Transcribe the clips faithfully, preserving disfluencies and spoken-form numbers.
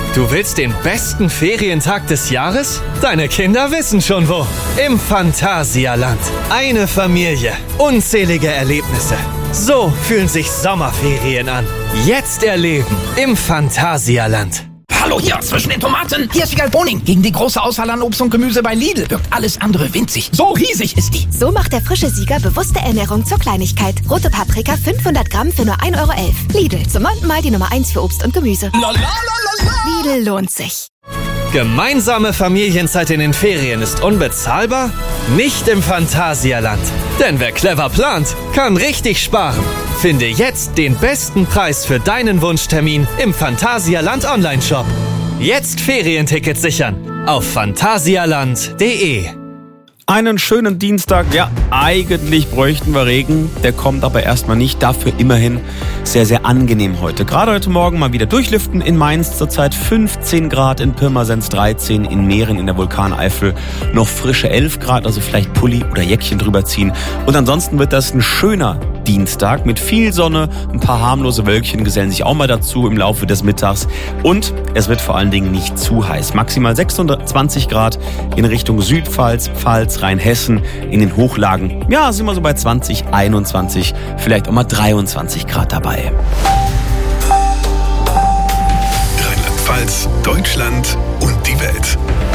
Du willst den besten Ferientag des Jahres? Deine Kinder wissen schon wo. Im Phantasialand. Eine Familie. Unzählige Erlebnisse. So fühlen sich Sommerferien an. Jetzt erleben im Phantasialand. Hallo hier, zwischen den Tomaten. Hier ist Vigal Boning. Gegen die große Auswahl an Obst und Gemüse bei Lidl wirkt alles andere winzig. So riesig ist die. So macht der frische Sieger bewusste Ernährung zur Kleinigkeit. Rote Paprika fünfhundert Gramm für nur ein Euro elf. Lidl, zum neunten Mal die Nummer eins für Obst und Gemüse. La, la, la, la, la. Lidl lohnt sich. Gemeinsame Familienzeit in den Ferien ist unbezahlbar? Nicht im Phantasialand. Denn wer clever plant, kann richtig sparen. Finde jetzt den besten Preis für deinen Wunschtermin im Phantasialand Online-Shop. Jetzt Ferientickets sichern auf phantasialand punkt de. Einen schönen Dienstag. Ja, eigentlich bräuchten wir Regen. Der kommt aber erstmal nicht. Dafür immerhin sehr, sehr angenehm heute. Gerade heute Morgen mal wieder durchlüften in Mainz. Zurzeit fünfzehn Grad, in Pirmasens dreizehn, in Mähren in der Vulkaneifel noch frische elf Grad. Also vielleicht Pulli oder Jäckchen drüber ziehen. Und ansonsten wird das ein schöner Dienstag mit viel Sonne. Ein paar harmlose Wölkchen gesellen sich auch mal dazu im Laufe des Mittags. Und es wird vor allen Dingen nicht zu heiß. Maximal sechsundzwanzig Grad in Richtung Südpfalz, Pfalz, Rheinhessen, in den Hochlagen. Ja, sind wir so bei zwanzig, einundzwanzig, vielleicht auch mal dreiundzwanzig Grad dabei. Rheinland-Pfalz, Deutschland und die Welt.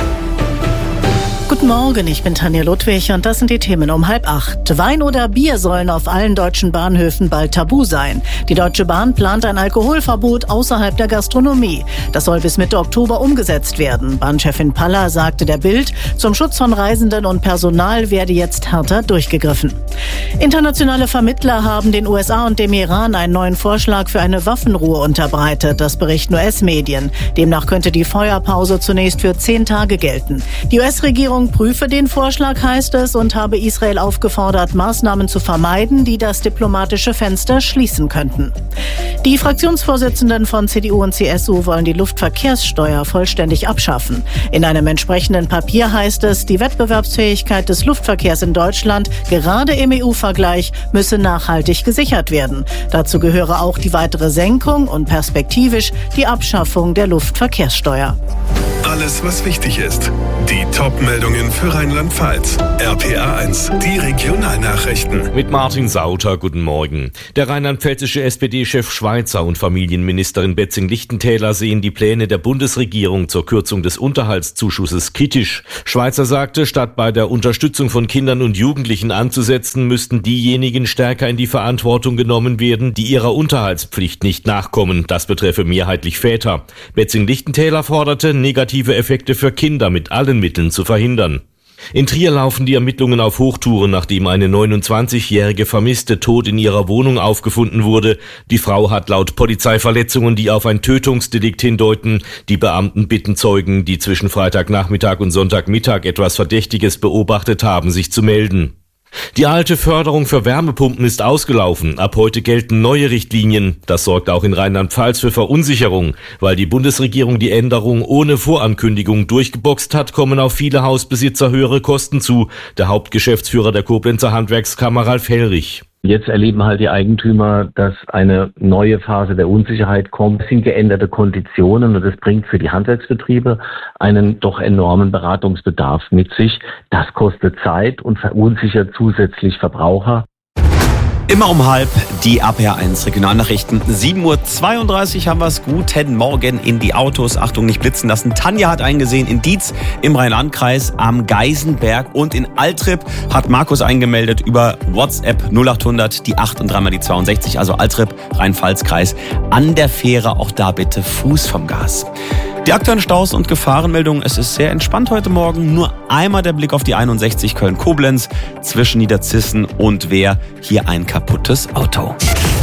Guten Morgen, ich bin Tanja Ludwig und das sind die Themen um halb acht. Wein oder Bier sollen auf allen deutschen Bahnhöfen bald tabu sein. Die Deutsche Bahn plant ein Alkoholverbot außerhalb der Gastronomie. Das soll bis Mitte Oktober umgesetzt werden. Bahnchefin Paller sagte der Bild, zum Schutz von Reisenden und Personal werde jetzt härter durchgegriffen. Internationale Vermittler haben den U S A und dem Iran einen neuen Vorschlag für eine Waffenruhe unterbreitet. Das berichten U S-Medien. Demnach könnte die Feuerpause zunächst für zehn Tage gelten. Die U S-Regierung prüfe den Vorschlag, heißt es, und habe Israel aufgefordert, Maßnahmen zu vermeiden, die das diplomatische Fenster schließen könnten. Die Fraktionsvorsitzenden von C D U und C S U wollen die Luftverkehrssteuer vollständig abschaffen. In einem entsprechenden Papier heißt es, die Wettbewerbsfähigkeit des Luftverkehrs in Deutschland, gerade im E U-Vergleich, müsse nachhaltig gesichert werden. Dazu gehöre auch die weitere Senkung und perspektivisch die Abschaffung der Luftverkehrssteuer. Alles, was wichtig ist. Die Top-Meldungen für Rheinland-Pfalz. R P A eins, die Regionalnachrichten. Mit Martin Sauter, guten Morgen. Der rheinland-pfälzische S P D-Chef Schweizer und Familienministerin Betzing-Lichtentäler sehen die Pläne der Bundesregierung zur Kürzung des Unterhaltszuschusses kritisch. Schweizer sagte, statt bei der Unterstützung von Kindern und Jugendlichen anzusetzen, müssten diejenigen stärker in die Verantwortung genommen werden, die ihrer Unterhaltspflicht nicht nachkommen. Das betreffe mehrheitlich Väter. Betzing-Lichtentäler forderte, negative Effekte für Kinder mit allen Mitteln zu verhindern. In Trier laufen die Ermittlungen auf Hochtouren, nachdem eine neunundzwanzigjährige Vermisste tot in ihrer Wohnung aufgefunden wurde. Die Frau hat laut Polizei Verletzungen, die auf ein Tötungsdelikt hindeuten. Die Beamten bitten Zeugen, die zwischen Freitagnachmittag und Sonntagmittag etwas Verdächtiges beobachtet haben, sich zu melden. Die alte Förderung für Wärmepumpen ist ausgelaufen. Ab heute gelten neue Richtlinien. Das sorgt auch in Rheinland-Pfalz für Verunsicherung. Weil die Bundesregierung die Änderung ohne Vorankündigung durchgeboxt hat, kommen auf viele Hausbesitzer höhere Kosten zu. Der Hauptgeschäftsführer der Koblenzer Handwerkskammer, Ralf Hellrich. Jetzt erleben halt die Eigentümer, dass eine neue Phase der Unsicherheit kommt. Es sind geänderte Konditionen und das bringt für die Handwerksbetriebe einen doch enormen Beratungsbedarf mit sich. Das kostet Zeit und verunsichert zusätzlich Verbraucher. Immer um halb die R P A eins Regionalnachrichten. sieben Uhr zweiunddreißig haben wir es. Guten Morgen in die Autos. Achtung, nicht blitzen lassen. Tanja hat eingesehen in Dietz im Rhein-Lahn-Kreis am Geisenberg und in Altrip hat Markus eingemeldet über WhatsApp null achthundert, die acht und dreimal die zweiundsechzig. Also Altrip, Rhein-Pfalz-Kreis. An der Fähre auch da bitte Fuß vom Gas. Die aktuellen Staus und Gefahrenmeldungen, es ist sehr entspannt heute Morgen. Nur einmal der Blick auf die einundsechzig Köln-Koblenz zwischen Niederzissen und Wehr. Hier ein kaputtes Auto.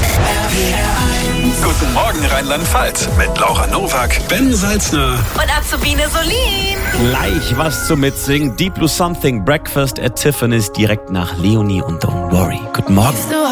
Guten Morgen Rheinland-Pfalz mit Laura Nowak, Ben Salzner Und Azubine Solin. Gleich was zum Mitsingen. Deep Blue Something, Breakfast at Tiffany's direkt nach Leonie und Don't Worry. Guten Morgen.